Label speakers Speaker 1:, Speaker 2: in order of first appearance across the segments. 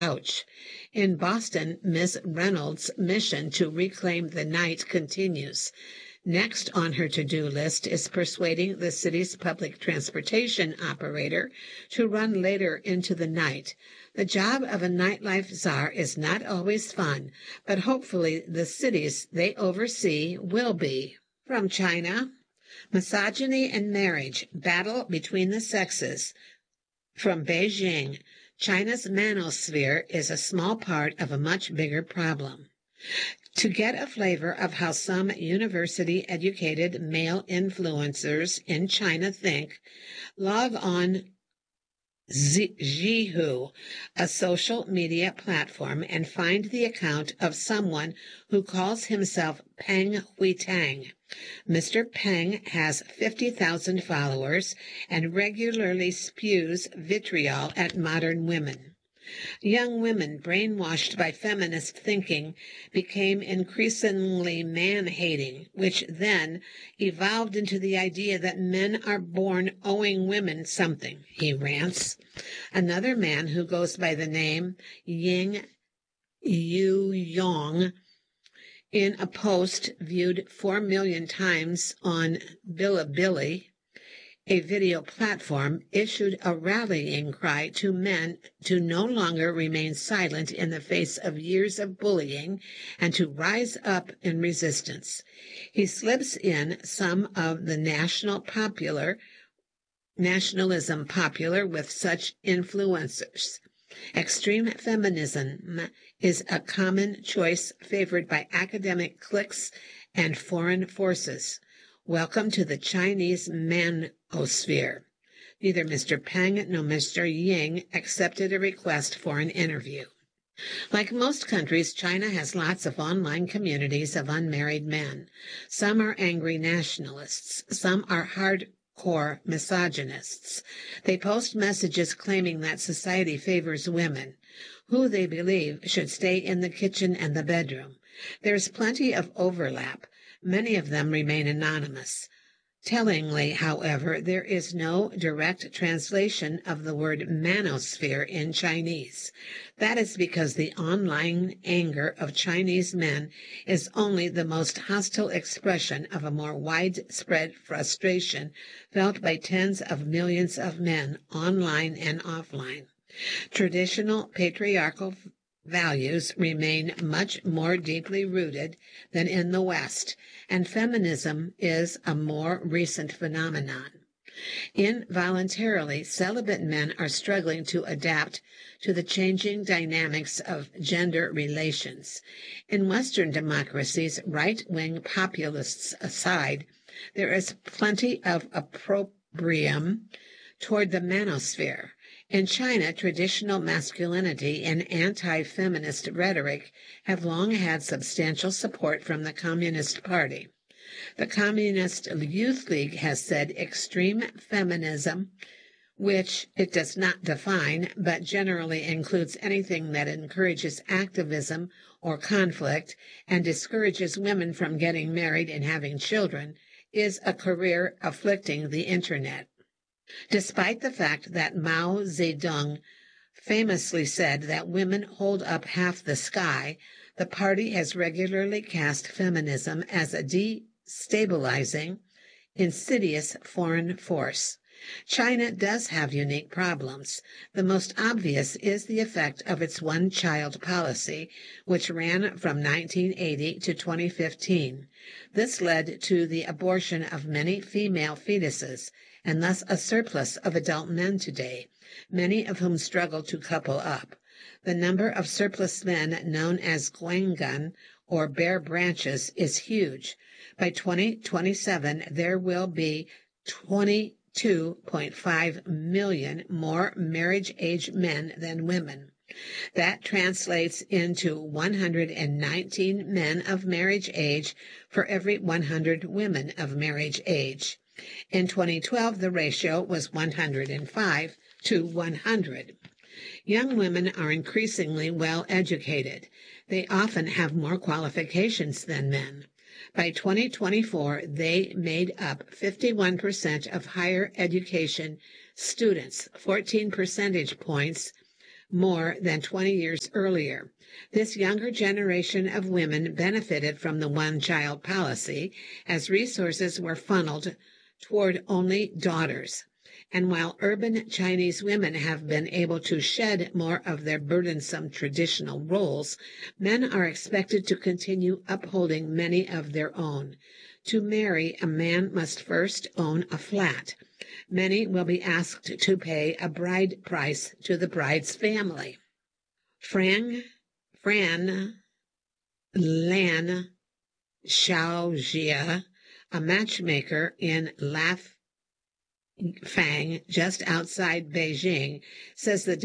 Speaker 1: couch. In Boston, Ms. Reynolds' mission to reclaim the night continues. Next on her to-do list is persuading the city's public transportation operator to run later into the night. The job of a nightlife czar is not always fun, but hopefully the cities they oversee will be. From China, misogyny and marriage, battle between the sexes. From Beijing, China's manosphere is a small part of a much bigger problem. To get a flavor of how some university-educated male influencers in China think, log on Zhihu, a social media platform, and find the account of someone who calls himself Peng Huitang. Mr. Peng has 50,000 followers and regularly spews vitriol at modern women. Young women brainwashed by feminist thinking became increasingly man-hating, which then evolved into the idea that men are born owing women something, he rants. Another man who goes by the name Ying Yu-yong, in a post viewed 4 million times on Bilibili, a video platform, issued a rallying cry to men to no longer remain silent in the face of years of bullying and to rise up in resistance. He slips in some of the nationalism popular with such influencers. Extreme feminism is a common choice favored by academic cliques and foreign forces. Welcome to the Chinese manosphere. Neither Mr. Peng nor Mr. Ying accepted a request for an interview. Like most countries, China has lots of online communities of unmarried men. Some are angry nationalists. Some are hardcore misogynists. They post messages claiming that society favors women, who they believe should stay in the kitchen and the bedroom. There's plenty of overlap. Many of them remain anonymous. Tellingly, however, there is no direct translation of the word manosphere in Chinese. That is because the online anger of Chinese men is only the most hostile expression of a more widespread frustration felt by tens of millions of men online and offline. Traditional patriarchal values remain much more deeply rooted than in the West, and feminism is a more recent phenomenon. Involuntarily, celibate men are struggling to adapt to the changing dynamics of gender relations. In Western democracies, right-wing populists aside, there is plenty of opprobrium toward the manosphere. In China, traditional masculinity and anti-feminist rhetoric have long had substantial support from the Communist Party. The Communist Youth League has said extreme feminism, which it does not define, but generally includes anything that encourages activism or conflict and discourages women from getting married and having children, is a career afflicting the Internet. Despite the fact that Mao Zedong famously said that women hold up half the sky, the party has regularly cast feminism as a destabilizing, insidious foreign force. China does have unique problems. The most obvious is the effect of its one-child policy, which ran from 1980 to 2015. This led to the abortion of many female fetuses, and thus a surplus of adult men today, many of whom struggle to couple up. The number of surplus men known as guangan, or bare branches, is huge. By 2027, there will be 22.5 million more marriage-age men than women. That translates into 119 men of marriage age for every 100 women of marriage age. In 2012, the ratio was 105 to 100. Young women are increasingly well educated. They often have more qualifications than men. By 2024, they made up 51% of higher education students, 14 percentage points more than 20 years earlier. This younger generation of women benefited from the one-child policy as resources were funneled toward only daughters. And while urban Chinese women have been able to shed more of their burdensome traditional roles, men are expected to continue upholding many of their own. To marry, a man must first own a flat. Many will be asked to pay a bride price to the bride's family. Fran Lan Xiaojia, a matchmaker in Fang, just outside Beijing, says the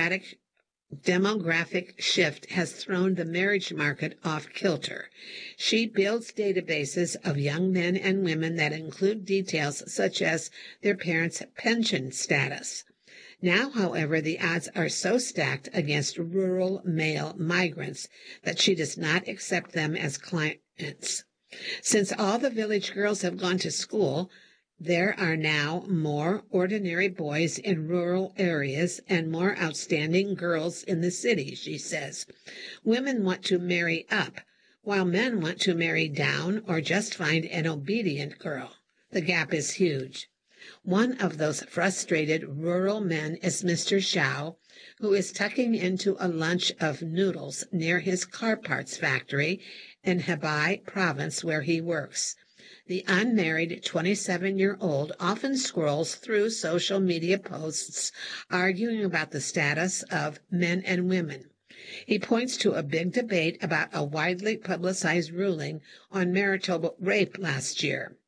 Speaker 1: demographic shift has thrown the marriage market off kilter. She builds databases of young men and women that include details such as their parents' pension status. Now, however, the odds are so stacked against rural male migrants that she does not accept them as clients. Since all the village girls have gone to school, there are now more ordinary boys in rural areas and more outstanding girls in the city, she says. Women want to marry up, while men want to marry down or just find an obedient girl. The gap is huge. One of those frustrated rural men is Mr. Xiao, who is tucking into a lunch of noodles near his car parts factory in Hebei province where he works. The unmarried 27-year-old often scrolls through social media posts arguing about the status of men and women. He points to a big debate about a widely publicized ruling on marital rape last year.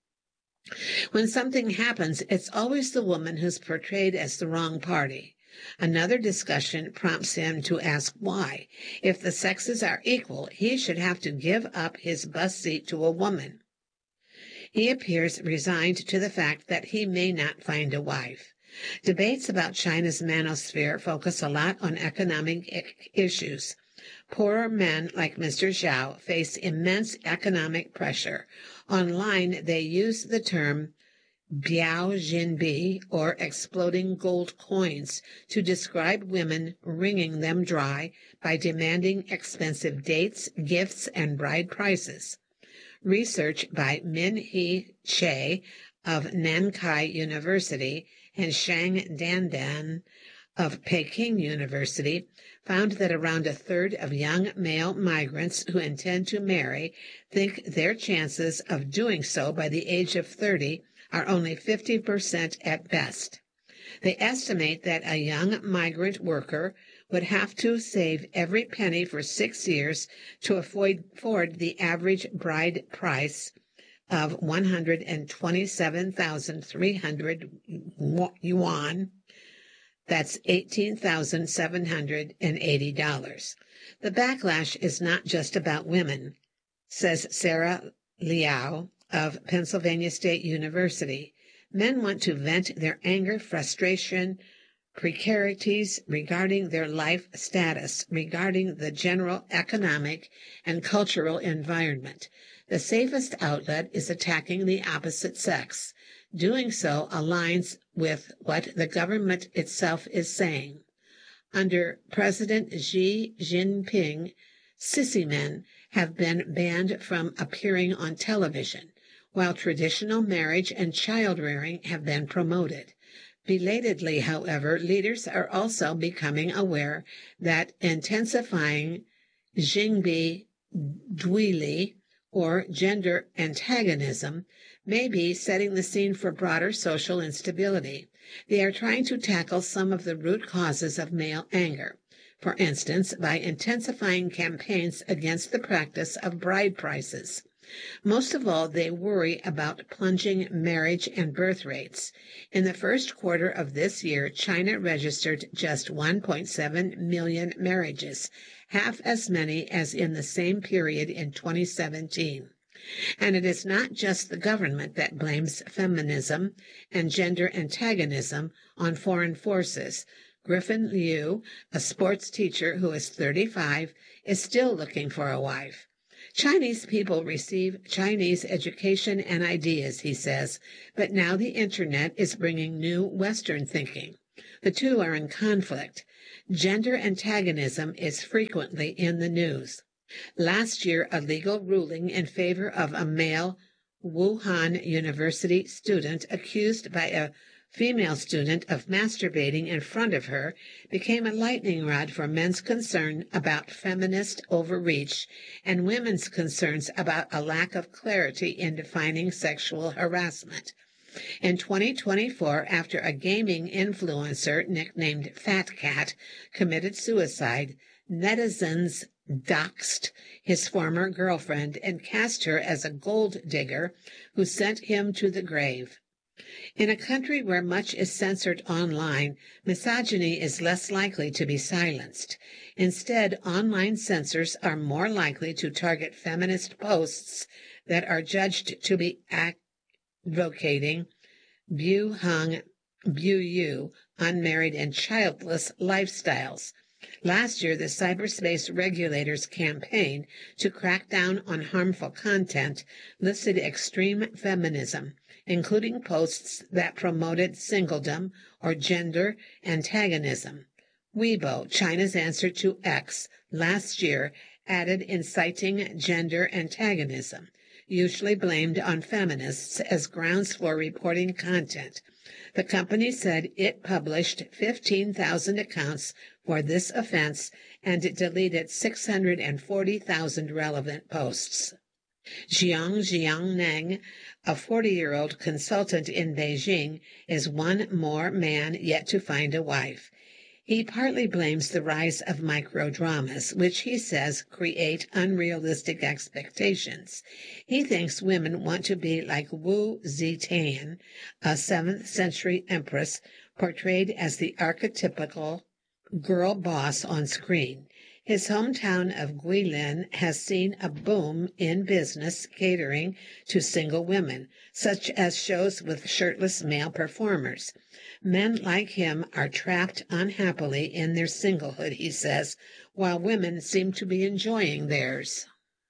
Speaker 1: When something happens, it's always the woman who's portrayed as the wrong party. Another discussion prompts him to ask why. If the sexes are equal, he should have to give up his bus seat to a woman. He appears resigned to the fact that he may not find a wife. Debates about China's manosphere focus a lot on economic issues. Poorer men like Mr. Xiao face immense economic pressure. Online, they use the term Biao Jinbi, or exploding gold coins, to describe women wringing them dry by demanding expensive dates, gifts, and bride prices. Research by Min-Hee Che of Nankai University and Shang Dandan of Peking University found that around a third of young male migrants who intend to marry think their chances of doing so by the age of 30 are only 50% at best. They estimate that a young migrant worker would have to save every penny for 6 years to afford the average bride price of 127,300 yuan. That's $18,780. The backlash is not just about women, says Sarah Liao of Pennsylvania State University. Men want to vent their anger, frustration, precarities regarding their life status, regarding the general economic and cultural environment. The safest outlet is attacking the opposite sex. Doing so aligns with what the government itself is saying. Under President Xi Jinping, sissy men have been banned from appearing on television, while traditional marriage and child-rearing have been promoted. Belatedly, however, leaders are also becoming aware that intensifying Xingbi Duili, or gender antagonism, may be setting the scene for broader social instability. They are trying to tackle some of the root causes of male anger, for instance, by intensifying campaigns against the practice of bride prices. Most of all, they worry about plunging marriage and birth rates. In the first quarter of this year, China registered just 1.7 million marriages, half as many as in the same period in 2017. And it is not just the government that blames feminism and gender antagonism on foreign forces. Griffin Liu, a sports teacher who is 35, is still looking for a wife. Chinese people receive Chinese education and ideas, he says, but now the internet is bringing new Western thinking. The two are in conflict. Gender antagonism is frequently in the news. Last year, a legal ruling in favor of a male Wuhan University student accused by a female student of masturbating in front of her became a lightning rod for men's concern about feminist overreach and women's concerns about a lack of clarity in defining sexual harassment. In 2024, after a gaming influencer nicknamed Fat Cat committed suicide, netizens doxed his former girlfriend and cast her as a gold digger who sent him to the grave. In a country where much is censored online, misogyny is less likely to be silenced. Instead, online censors are more likely to target feminist posts that are judged to be advocating Bu unmarried and childless lifestyles. Last year, the cyberspace regulators' campaign to crack down on harmful content listed extreme feminism, including posts that promoted singledom or gender antagonism. Weibo, China's answer to X, last year added inciting gender antagonism, usually blamed on feminists as grounds for reporting content. The company said it published 15,000 accounts for this offense and it deleted 640,000 relevant posts. Jiangneng, a 40-year-old consultant in Beijing, is one more man yet to find a wife. He partly blames the rise of microdramas, which he says create unrealistic expectations. He thinks women want to be like Wu Zetian, a 7th century empress portrayed as the archetypical girl boss on screen. His hometown of Guilin has seen a boom in business catering to single women, such as shows with shirtless male performers. Men like him are trapped unhappily in their singlehood, he says, while women seem to be enjoying theirs.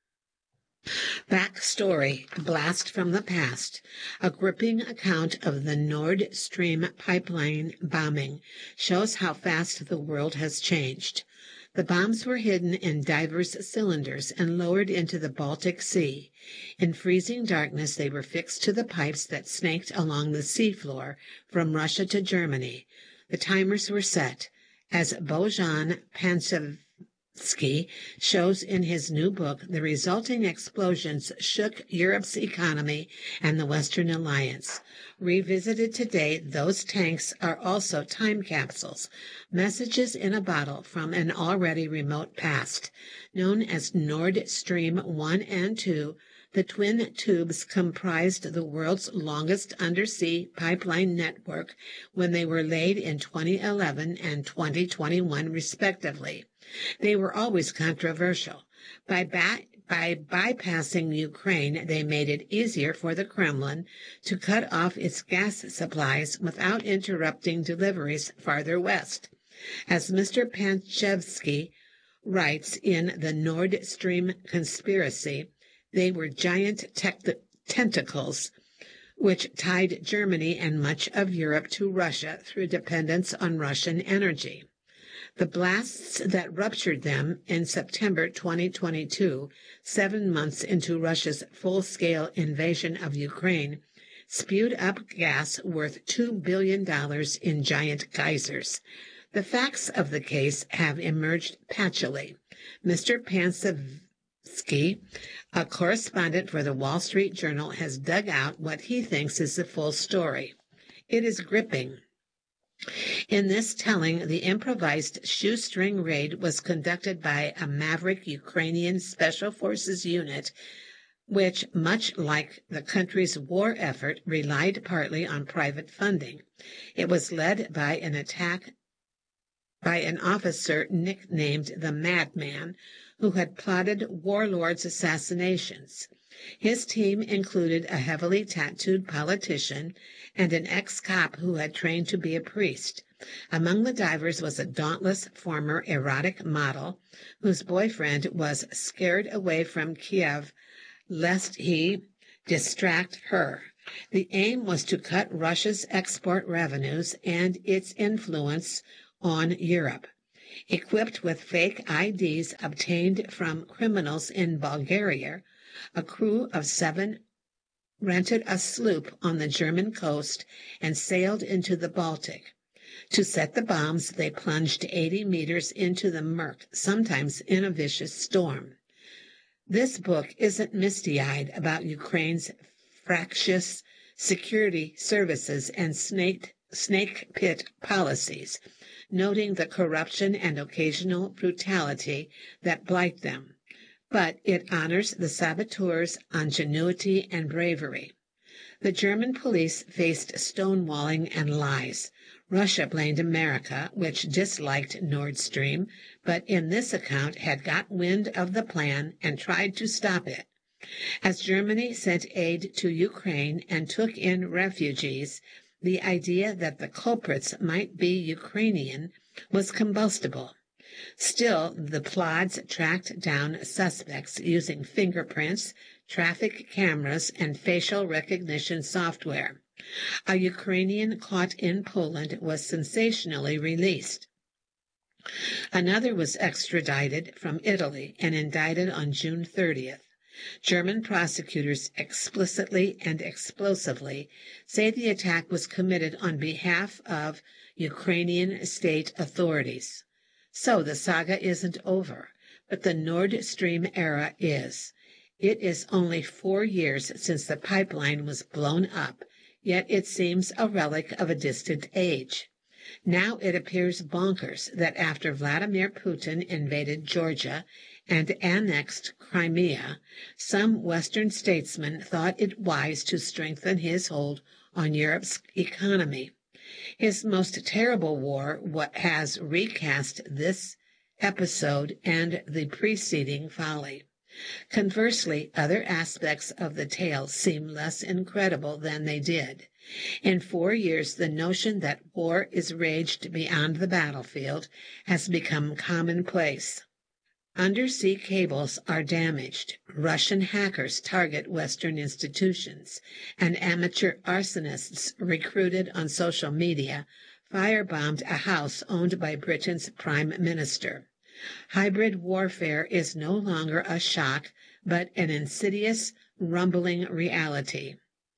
Speaker 1: Backstory, Blast from the Past. A gripping account of the Nord Stream pipeline bombing shows how fast the world has changed. The bombs were hidden in diverse cylinders and lowered into the Baltic Sea. In freezing darkness, they were fixed to the pipes that snaked along the seafloor from Russia to Germany. The timers were set. As Bojan Pansevsky shows in his new book, the resulting explosions shook Europe's economy and the Western Alliance. Revisited today, those tanks are also time capsules, messages in a bottle from an already remote past. Known as Nord Stream 1 and 2, the twin tubes comprised the world's longest undersea pipeline network when they were laid in 2011 and 2021, respectively. They were always controversial. By bypassing Ukraine, they made it easier for the Kremlin to cut off its gas supplies without interrupting deliveries farther west. As Mr. Panchevsky writes in The Nord Stream Conspiracy, they were giant tentacles which tied Germany and much of Europe to Russia through dependence on Russian energy. The blasts that ruptured them in September 2022, 7 months into Russia's full-scale invasion of Ukraine, spewed up gas worth $2 billion in giant geysers. The facts of the case have emerged patchily. Mr. Pansevsky, a correspondent for the Wall Street Journal, has dug out what he thinks is the full story. It is gripping. In this telling, the improvised shoestring raid was conducted by a maverick Ukrainian Special Forces unit, which, much like the country's war effort, relied partly on private funding. It was led by an officer nicknamed the Madman, who had plotted warlords' assassinations. His team included a heavily tattooed politician and an ex-cop who had trained to be a priest. Among the divers was a dauntless former erotic model whose boyfriend was scared away from Kiev lest he distract her. The aim was to cut Russia's export revenues and its influence on Europe. Equipped with fake IDs obtained from criminals in Bulgaria, a crew of 7 rented a sloop on the German coast and sailed into the Baltic. To set the bombs, they plunged 80 meters into the murk, sometimes in a vicious storm. This book isn't misty-eyed about Ukraine's fractious security services and snake pit policies, noting the corruption and occasional brutality that blight them. But it honors the saboteurs' ingenuity and bravery. The German police faced stonewalling and lies. Russia blamed America, which disliked Nord Stream, but in this account had got wind of the plan and tried to stop it. As Germany sent aid to Ukraine and took in refugees, the idea that the culprits might be Ukrainian was combustible. Still, the plods tracked down suspects using fingerprints, traffic cameras, and facial recognition software. A Ukrainian caught in Poland was sensationally released. Another was extradited from Italy and indicted on June 30th. German prosecutors explicitly and explosively say the attack was committed on behalf of Ukrainian state authorities. So the saga isn't over, but the Nord Stream era is. It is only 4 years since the pipeline was blown up, yet it seems a relic of a distant age. Now it appears bonkers that after Vladimir Putin invaded Georgia and annexed Crimea, some Western statesmen thought it wise to strengthen his hold on Europe's economy. His most terrible war has recast this episode and the preceding folly. Conversely, other aspects of the tale seem less incredible than they did. In 4 years, the notion that war is waged beyond the battlefield has become commonplace. Undersea cables are damaged, Russian hackers target Western institutions, and amateur arsonists recruited on social media firebombed a house owned by Britain's Prime Minister. Hybrid warfare is no longer a shock, but an insidious, rumbling reality.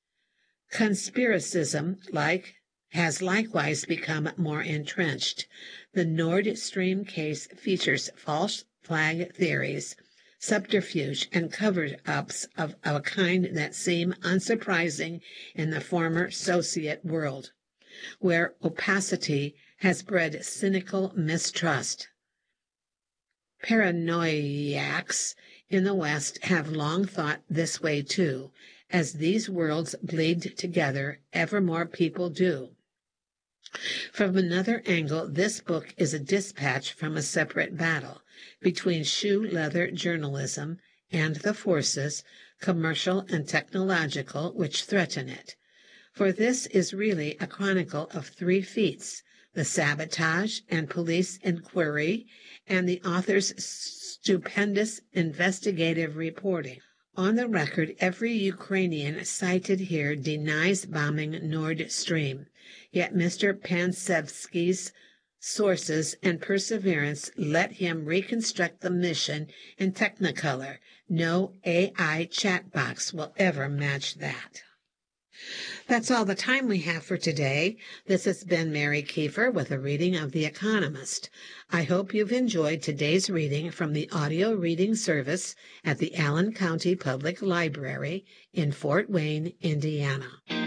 Speaker 1: Conspiracism has likewise become more entrenched. The Nord Stream case features false flag theories, subterfuge, and cover-ups of a kind that seem unsurprising in the former Soviet world, where opacity has bred cynical mistrust. Paranoiacs in the West have long thought this way too. As these worlds bleed together, ever more people do. From another angle, this book is a dispatch from a separate battle between shoe leather journalism and the forces, commercial and technological, which threaten it. For this is really a chronicle of 3 feats: the sabotage and police inquiry, and the author's stupendous investigative reporting. On the record, every Ukrainian cited here denies bombing Nord Stream, yet Mr. Pansevsky's sources and perseverance let him reconstruct the mission in Technicolor. No AI chat box will ever match that. That's all the time we have for today. This has been Mary Kiefer with a reading of The Economist. I hope you've enjoyed today's reading from the audio reading service at the Allen County Public Library in Fort Wayne, Indiana.